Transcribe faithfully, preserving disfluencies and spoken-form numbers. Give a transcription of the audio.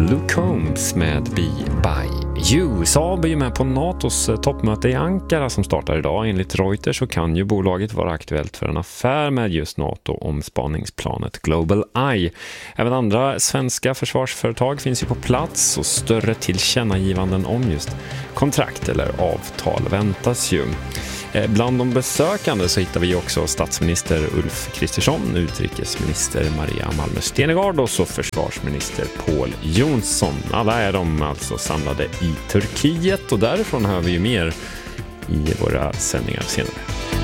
Luke Combs med Be By You. Saab är ju med på NATOs toppmöte i Ankara som startar idag. Enligt Reuters så kan ju bolaget vara aktuellt för en affär med just NATO om spaningsplanet Global Eye. Även andra svenska försvarsföretag finns ju på plats och större tillkännagivanden om just kontrakt eller avtal väntas ju. Bland de besökande så hittar vi också statsminister Ulf Kristersson, utrikesminister Maria Malmö Stenergard och så försvarsminister Pål Jonsson. Alla är de alltså samlade i Turkiet och därifrån hör vi ju mer i våra sändningar senare.